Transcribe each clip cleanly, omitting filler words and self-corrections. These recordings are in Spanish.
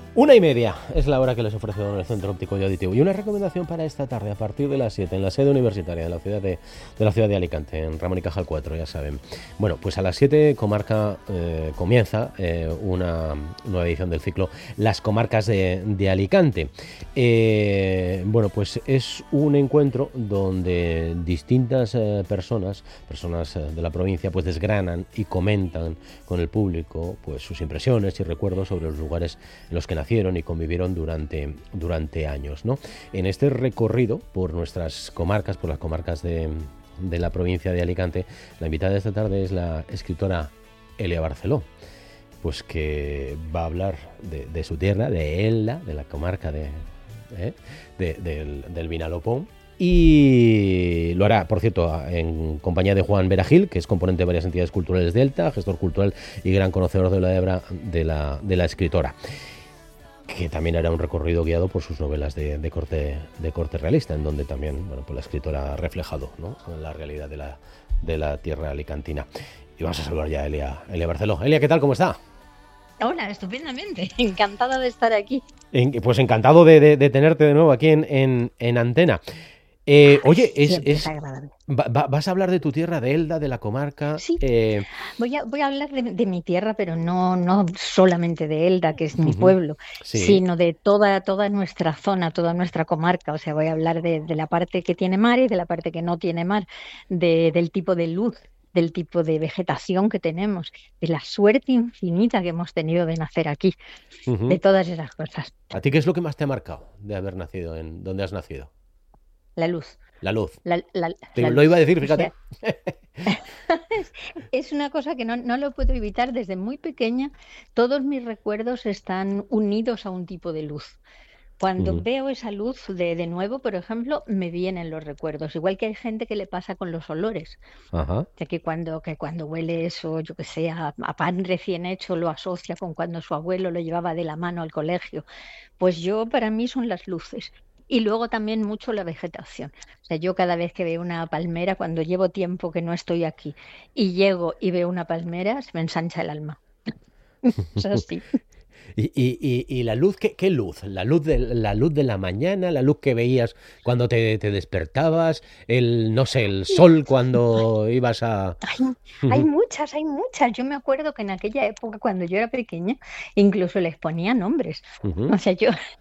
1:30 es la hora que les ofrece el Centro Óptico y Auditivo. Y una recomendación para esta tarde, a partir de las 7, en la sede universitaria de la ciudad de Alicante, en Ramón y Cajal 4, ya saben. Bueno, pues a las 7 comienza una nueva edición del ciclo Las Comarcas de Alicante. Bueno, pues es un encuentro donde distintas personas de la provincia, pues desgranan y comentan con el público pues sus impresiones y recuerdos sobre los lugares en los que nacieron y convivieron durante años, ¿no? En este recorrido por nuestras comarcas, por las comarcas de la provincia de Alicante, la invitada de esta tarde es la escritora Elia Barceló, pues que va a hablar de su tierra, de Elda, de la comarca del Vinalopón. Y lo hará, por cierto, en compañía de Juan Veragil, que es componente de varias entidades culturales de Elda, gestor cultural y gran conocedor de la obra de la escritora, que también hará un recorrido guiado por sus novelas de corte realista, en donde también, bueno, pues la escritora ha reflejado, ¿no?, la realidad de la tierra alicantina. Y vamos a saludar ya a Elia Barceló. Elia, ¿qué tal? ¿Cómo está? Hola, estupendamente. Encantada de estar aquí. Pues encantado de tenerte de nuevo aquí en antena. Oye, es agradable. ¿Vas a hablar de tu tierra, de Elda, de la comarca? Sí, voy a hablar de mi tierra, pero no solamente de Elda, que es mi pueblo, sí, sino de toda nuestra zona, toda nuestra comarca. O sea, voy a hablar de la parte que tiene mar y de la parte que no tiene mar, del tipo de luz, del tipo de vegetación que tenemos, de la suerte infinita que hemos tenido de nacer aquí, de todas esas cosas. ¿A ti qué es lo que más te ha marcado de haber nacido en donde has nacido? La luz. La luz. Lo iba a decir, fíjate. O sea, es una cosa que no lo puedo evitar. Desde muy pequeña, todos mis recuerdos están unidos a un tipo de luz. Cuando veo esa luz de nuevo, por ejemplo, me vienen los recuerdos. Igual que hay gente que le pasa con los olores. Ajá. O sea, que cuando huele eso, yo que sé, a pan recién hecho, lo asocia con cuando su abuelo lo llevaba de la mano al colegio. Pues para mí son las luces. Y luego también mucho la vegetación. O sea, yo cada vez que veo una palmera, cuando llevo tiempo que no estoy aquí, y llego y veo una palmera, se me ensancha el alma. Es así. ¿Y la luz? ¿Qué luz? ¿La luz de la mañana? ¿La luz que veías cuando te despertabas? No sé, el sol cuando ibas a... Hay muchas. Yo me acuerdo que en aquella época, cuando yo era pequeña, incluso les ponía nombres. O sea,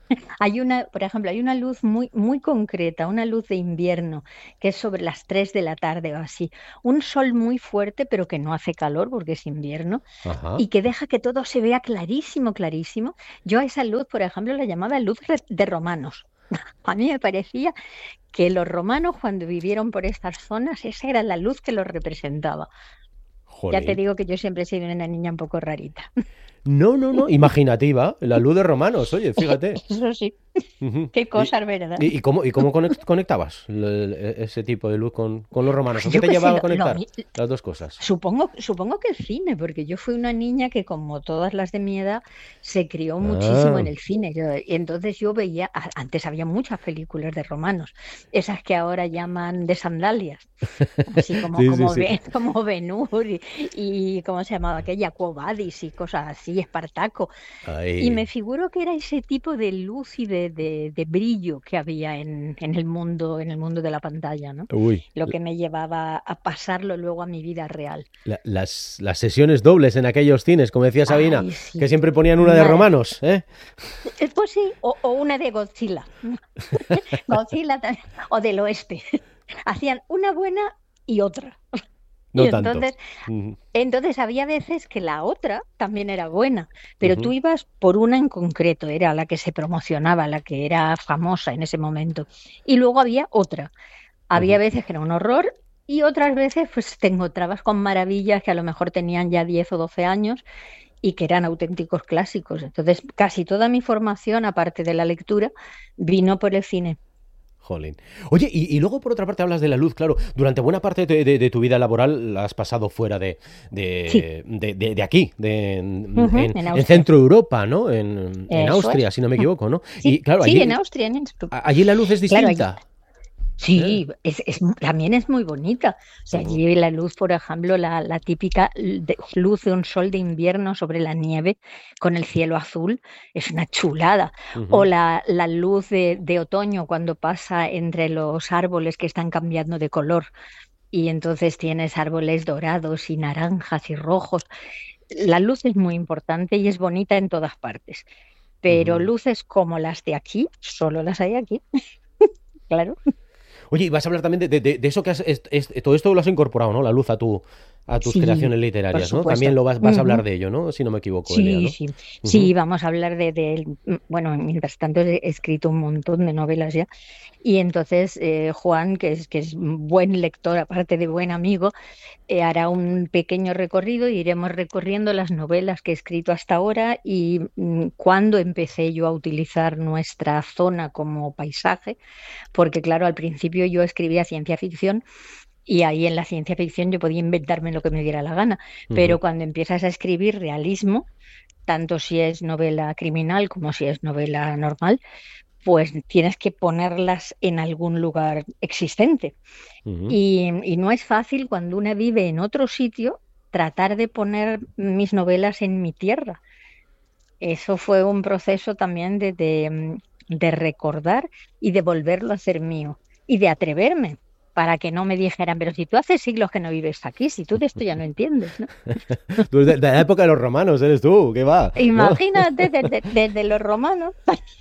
por ejemplo, hay una luz muy, muy concreta, una luz de invierno, que es sobre las 3 de la tarde o así. Un sol muy fuerte, pero que no hace calor porque es invierno. Ajá. Y que deja que todo se vea clarísimo. Yo a esa luz, por ejemplo, la llamaba luz de romanos. A mí me parecía que los romanos, cuando vivieron por estas zonas, esa era la luz que los representaba. Jolín. Ya te digo que yo siempre he sido una niña un poco rarita. No, imaginativa, la luz de romanos, oye, fíjate. Eso sí. Qué cosas, ¿verdad? ¿Y cómo conectabas ese tipo de luz con los romanos? ¿O qué te llevaba a conectar las dos cosas? Supongo que el cine, porque yo fui una niña que, como todas las de mi edad, se crió muchísimo en el cine. Y entonces yo veía, antes había muchas películas de romanos, esas que ahora llaman de sandalias, así como Ben-Hur y ¿cómo se llamaba aquella? Quo Vadis y cosas así, Espartaco. Ay. Y me figuro que era ese tipo de luz y de brillo que había en el mundo de la pantalla, ¿no? Uy. Lo que me llevaba a pasarlo luego a mi vida real. Las sesiones dobles en aquellos cines, como decía Sabina, Ay, sí. que siempre ponían una de romanos, ¿eh? Pues sí, o una de Godzilla. Godzilla también, o del oeste. Hacían una buena y otra. No y tanto. Entonces había veces que la otra también era buena, pero tú ibas por una en concreto, era la que se promocionaba, la que era famosa en ese momento. Y luego había otra. Había veces que era un horror y otras veces pues te encontrabas con maravillas que a lo mejor tenían ya 10 o 12 años y que eran auténticos clásicos. Entonces casi toda mi formación, aparte de la lectura, vino por el cine. Jolín. Oye, y luego por otra parte hablas de la luz, claro. Durante buena parte de tu vida laboral la has pasado fuera de aquí, en Centro Europa, ¿no? En Austria, si no me equivoco, ¿no? Sí, y claro, en Austria. allí la luz es distinta. Claro, Sí, también es muy bonita. O sea, Ujú, allí la luz, por ejemplo, la típica luz de un sol de invierno sobre la nieve con el cielo azul, es una chulada. O ujú. la luz de otoño cuando pasa entre los árboles que están cambiando de color y entonces tienes árboles dorados y naranjas y rojos. La luz es muy importante y es bonita en todas partes, pero Ujú. luces como las de aquí, solo las hay aquí, claro. Oye, y vas a hablar también de eso que todo esto lo has incorporado, ¿no? La luz a tus Sí, creaciones por literarias, ¿no? También supuesto. vas a hablar de ello, ¿no? Si no me equivoco, Elia, Sí, ¿no? sí, Ujú. sí, vamos a hablar bueno, mientras tanto he escrito un montón de novelas ya, y entonces Juan, que es un buen lector, aparte de buen amigo, hará un pequeño recorrido y iremos recorriendo las novelas que he escrito hasta ahora y cuándo empecé yo a utilizar nuestra zona como paisaje, porque claro, al principio yo escribía ciencia ficción y ahí en la ciencia ficción yo podía inventarme lo que me diera la gana, pero Ujú. cuando empiezas a escribir realismo, tanto si es novela criminal como si es novela normal, pues tienes que ponerlas en algún lugar existente. Ujú. Y no es fácil cuando una vive en otro sitio tratar de poner mis novelas en mi tierra. Eso fue un proceso también de recordar y de volverlo a hacer mío y de atreverme para que no me dijeran, pero si tú hace siglos que no vives aquí, si tú de esto ya no entiendes, ¿no? Tú de la época de los romanos eres tú, ¿qué va? ¿No? Imagínate desde los romanos.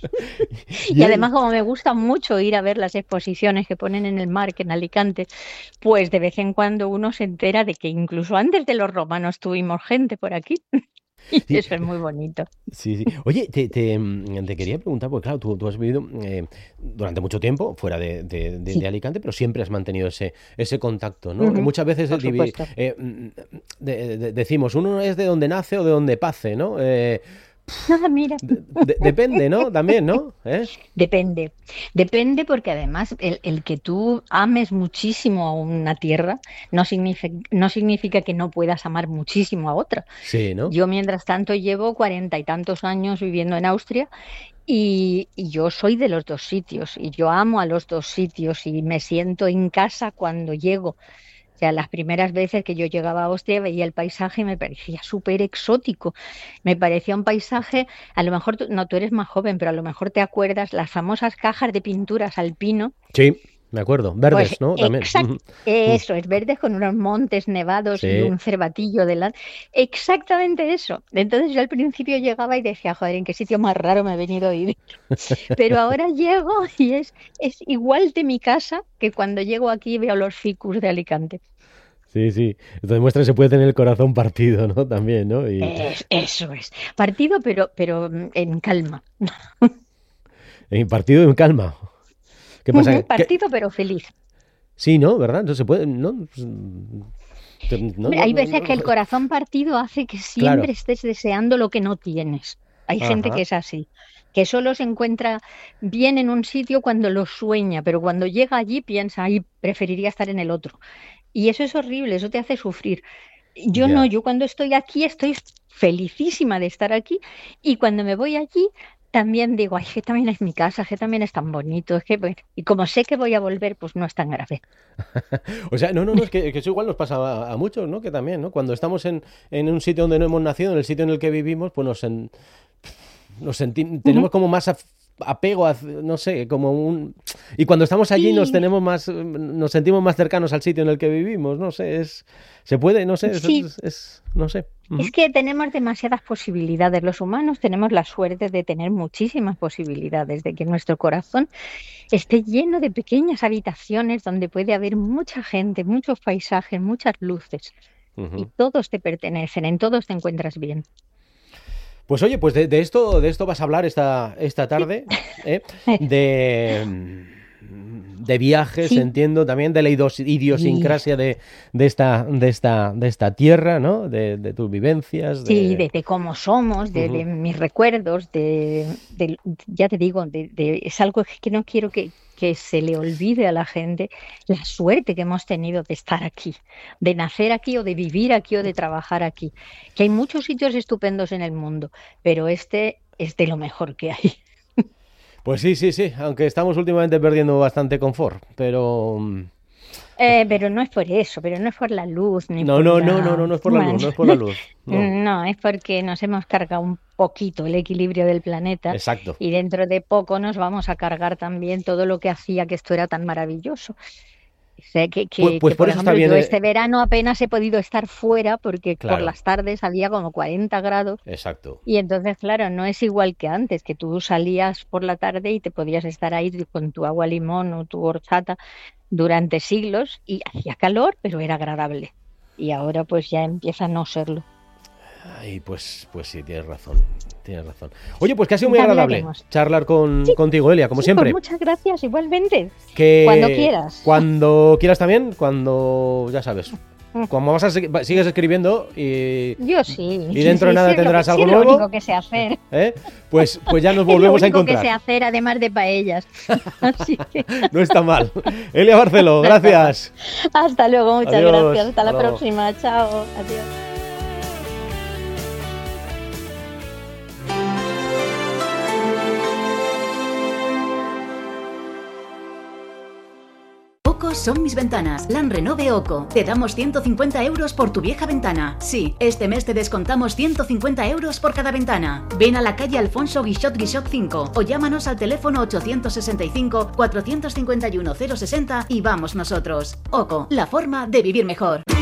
Y Y, además, como me gusta mucho ir a ver las exposiciones que ponen en el Marc, en Alicante, pues de vez en cuando uno se entera de que incluso antes de los romanos tuvimos gente por aquí. Y y- eso es muy bonito. Sí, sí. Oye, te quería preguntar, porque claro, tú has vivido durante mucho tiempo fuera de Sí, Alicante, pero siempre has mantenido ese contacto, ¿no? ujú, Muchas veces por supuesto. decimos, uno es de donde nace o de donde pase, ¿no? Nada, mira. Depende, ¿no? También, ¿no? ¿Eh? Depende, depende porque además el que tú ames muchísimo a una tierra no significa que no puedas amar muchísimo a otra. Sí, ¿no? Yo, mientras tanto, llevo 40 y tantos años viviendo en Austria y yo soy de los dos sitios y yo amo a los dos sitios y me siento en casa cuando llego. O sea, las primeras veces que yo llegaba a Austria veía el paisaje y me parecía súper exótico. Me parecía un paisaje, a lo mejor no, tú eres más joven, pero a lo mejor te acuerdas las famosas cajas de pinturas alpino. Sí, me acuerdo. Pues Verdes, ¿no? También. exacto, eso es, verdes con unos montes nevados y Sí. un cervatillo delante. Exactamente eso. Entonces yo al principio llegaba y decía, joder, ¿en qué sitio más raro me he venido a vivir? Pero ahora llego y es igual de mi casa que cuando llego aquí y veo los ficus de Alicante. Sí, sí. Esto demuestra que se puede tener el corazón partido, ¿no? También, ¿no? Y Eso es. Partido, pero en calma. partido en calma. ¿Qué pasa? Ujú, partido, pero feliz. Sí, ¿no? ¿Verdad? No se puede, ¿no? Pues, no, Hombre, no, hay no, veces que el no. corazón partido hace que Claro. siempre estés deseando lo que no tienes. Hay gente que Ajá. es así, que solo se encuentra bien en un sitio cuando lo sueña, pero cuando llega allí piensa, ay, preferiría estar en el otro. Y eso es horrible, eso te hace sufrir. Yo no, Ya. yo cuando estoy aquí estoy felicísima de estar aquí y cuando me voy allí también digo, ay, que también es mi casa, que también es tan bonito, es que, bueno, y como sé que voy a volver, pues no es tan grave. O sea, no, no, no, es que eso igual nos pasa a muchos, ¿no? Que también, ¿no? Cuando estamos en un sitio donde no hemos nacido, en el sitio en el que vivimos, pues tenemos como más apego, no sé, como un... Y cuando estamos allí Sí, nos sentimos más cercanos al sitio en el que vivimos, no sé, se puede, no sé, sí, no sé. es Ujú. que tenemos demasiadas posibilidades. Los humanos tenemos la suerte de tener muchísimas posibilidades, de que nuestro corazón esté lleno de pequeñas habitaciones donde puede haber mucha gente, muchos paisajes, muchas luces. Y Ujú. todos te pertenecen, en todos te encuentras bien. Pues oye, pues de esto vas a hablar esta Sí, tarde, ¿eh? De, de viajes, sí, entiendo, también de la sí, idiosincrasia de esta tierra, ¿no? De tus vivencias, sí, de... de cómo somos, de Ujú. mis recuerdos, ya te digo, es algo que no quiero que se le olvide a la gente la suerte que hemos tenido de estar aquí, de nacer aquí o de vivir aquí o de trabajar aquí. Que hay muchos sitios estupendos en el mundo, pero este es de lo mejor que hay. Pues sí, aunque estamos últimamente perdiendo bastante confort, pero... Pero no es por eso, pero no es por la luz ni No por no es por la luz, no es por la luz. No. No, es porque nos hemos cargado un poquito el equilibrio del planeta. Exacto. Y dentro de poco nos vamos a cargar también todo lo que hacía que esto era tan maravilloso. Sé Pues por por eso está ejemplo, bien. yo este verano apenas he podido estar fuera porque por Claro, las tardes había como 40 grados exacto. y entonces, claro, no es igual que antes, que tú salías por la tarde y te podías estar ahí con tu agua limón o tu horchata durante siglos y hacía calor, pero era agradable. Y ahora pues ya empieza a no serlo. Ay, pues sí, tienes razón. Oye, pues que ha sido muy Ya agradable hablaremos. charlar Sí, contigo, Elia, como sí, siempre. pues muchas gracias, igualmente. Que Cuando quieras. Cuando quieras también, cuando, ya sabes, como sigues escribiendo Yo sí. y dentro de nada tendrás algo sí, es lo nuevo, único que sé hacer. pues ya nos Es lo volvemos a único que encontrar. sé hacer, además de paellas. Así que No está mal. Elia Barceló, gracias. hasta luego, muchas Adiós, gracias. Hasta la hasta luego. próxima. Chao. Adiós. Oco son mis ventanas. Lan Renove Oco. Te damos 150 euros por tu vieja ventana. Sí, este mes te descontamos 150 euros por cada ventana. Ven a la calle Alfonso Guixot 5 o llámanos al teléfono 865 451 060 y vamos nosotros. Oco, la forma de vivir mejor.